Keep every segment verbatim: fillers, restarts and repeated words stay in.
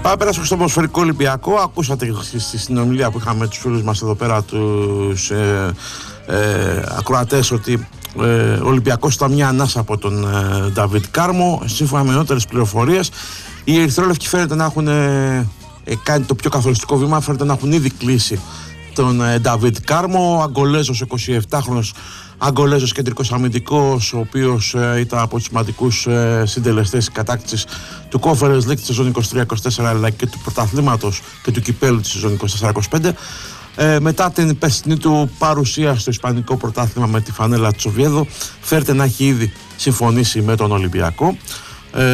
Πάμε πέρασουμε στο ποδοσφαιρικό Ολυμπιακό. Ακούσατε στη συνομιλία που είχαμε με τους φίλους μας εδώ πέρα, τους ε, ε, ακροατές, ότι ε, ο Ολυμπιακός ήταν μια ανάσα από τον ε, Νταβίτ Κάρμο. Σύμφωνα με νεότερες πληροφορίες, οι Ερυθρόλευκοι φαίνεται να έχουν ε, ε, κάνει το πιο καθοριστικό βήμα, φαίνεται να έχουν ήδη κλείσει τον ε, Νταβίτ Κάρμο, Αγκολέζος, εικοσιεπτάχρονος Αγκολέζος κεντρικός αμυντικός, ο οποίος ε, ήταν από τους σημαντικούς ε, συντελεστές κατάκτησης του Conference League τη σεζόν είκοσι τρία είκοσι τέσσερα, αλλά και του πρωταθλήματος και του κυπέλου τη σεζόν είκοσι τέσσερα είκοσι πέντε. Ε, μετά την περσινή του παρουσία στο ισπανικό πρωτάθλημα με τη φανέλα του Σοβιέδο, φέρεται να έχει ήδη συμφωνήσει με τον Ολυμπιακό. Ε,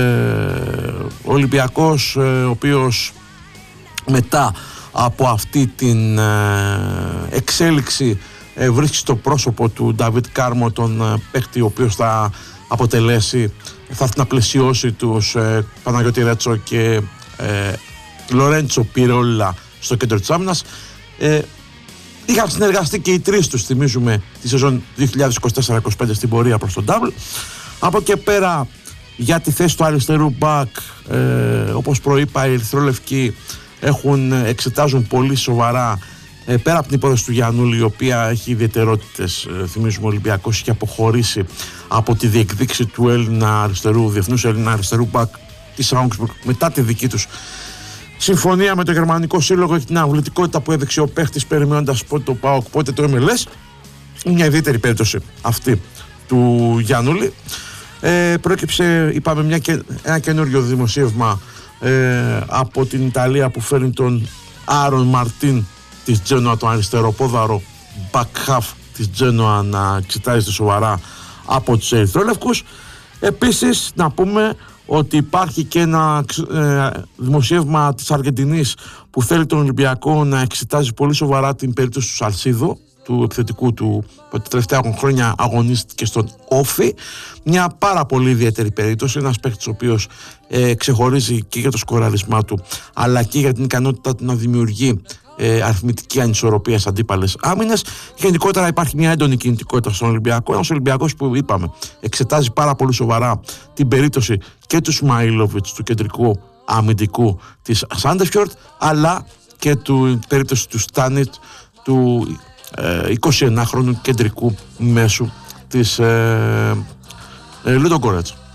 ο Ολυμπιακός, ε, ο οποίος μετά από αυτή την ε, εξέλιξη ε, βρίσκει στο πρόσωπο του Νταβίτ Κάρμο τον ε, παίκτη ο οποίος θα αποτελέσει, θα έρθει να πλαισιώσει τους ε, Παναγιώτη Ρέτσο και ε, Λορέντσο Πιρόλα στο κέντρο της άμυνας. Ε, είχαν συνεργαστεί και οι τρεις τους, θυμίζουμε, τη σεζόν δύο χιλιάδες είκοσι τέσσερα είκοσι πέντε στην πορεία προς τον Double. Από εκεί πέρα, για τη θέση του αριστερού μπακ, ε, όπως προείπα, οι Ερυθρόλευκοι έχουν, εξετάζουν πολύ σοβαρά, ε, πέρα από την υπόθεση του Γιαννούλη, η οποία έχει ιδιαιτερότητες. Ε, θυμίζουμε, ο Ολυμπιακός έχει αποχωρήσει από τη διεκδίκηση του Έλληνα αριστερού, διεθνούς Έλληνα αριστερού μπακ της Augsburg μετά τη δική τους συμφωνία με το γερμανικό σύλλογο και την αμβλητικότητα που έδειξε ο παίχτης περιμένοντας πότε το ΠΑΟΚ, πότε το εμ ελ ες. Μια ιδιαίτερη περίπτωση αυτή του Γιαννούλη. Ε, πρόκειψε, είπαμε, μια, ένα καινούριο δημοσίευμα ε, από την Ιταλία που φέρνει τον Άρον Μαρτίν της Τζένοα, τον αριστεροπόδαρο back half της Τζένοα, να εξετάζεται σοβαρά από τους Ερυθρόλευκους. Επίσης να πούμε ότι υπάρχει και ένα ε, δημοσίευμα της Αργεντινής που θέλει τον Ολυμπιακό να εξετάζει πολύ σοβαρά την περίπτωση του Σαλσίδο, του επιθετικού του που τα τελευταία χρόνια αγωνίστηκε στον Όφι. Μια πάρα πολύ ιδιαίτερη περίπτωση, ένας παίκτης ο οποίος ε, ξεχωρίζει και για το σκοραρισμά του, αλλά και για την ικανότητά του να δημιουργεί ε, αριθμητική ανισορροπία στις αντίπαλες άμυνες. Γενικότερα υπάρχει μια έντονη κινητικότητα στον Ολυμπιακό. Ένας Ολυμπιακός που, είπαμε, εξετάζει πάρα πολύ σοβαρά την περίπτωση και του Σμαήλοβιτς, του κεντρικού αμυντικού της Σάντεφιορτ, αλλά και την περίπτωση του Στάνιτ, του ε, εικοσιενάχρονου κεντρικού μέσου της ε, ε, Λούντογκορέτς.